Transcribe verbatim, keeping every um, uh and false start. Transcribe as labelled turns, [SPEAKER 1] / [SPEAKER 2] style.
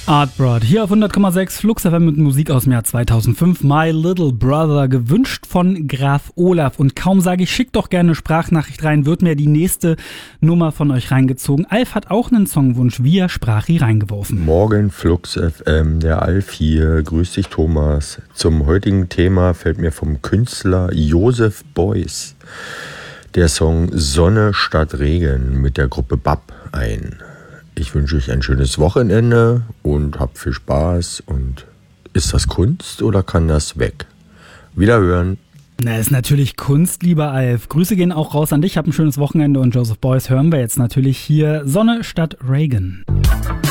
[SPEAKER 1] Artbrod, hier auf hundert Komma sechs Flux F M mit Musik aus dem Jahr zweitausendfünf. My Little Brother, gewünscht von Graf Olaf. Und kaum sage ich, schickt doch gerne eine Sprachnachricht rein, wird mir die nächste Nummer von euch reingezogen. Alf hat auch einen Songwunsch via Sprachi reingeworfen.
[SPEAKER 2] Morgen Flux F M, der Alf hier. Grüß dich, Thomas. Zum heutigen Thema fällt mir vom Künstler Joseph Beuys der Song Sonne statt Regen mit der Gruppe B A P ein. Ich wünsche euch ein schönes Wochenende und habt viel Spaß. Und ist das Kunst oder kann das weg? Wiederhören.
[SPEAKER 1] Na, ist natürlich Kunst, lieber Alf. Grüße gehen auch raus an dich. Hab ein schönes Wochenende und Joseph Beuys hören wir jetzt natürlich hier. Sonne statt Reagan.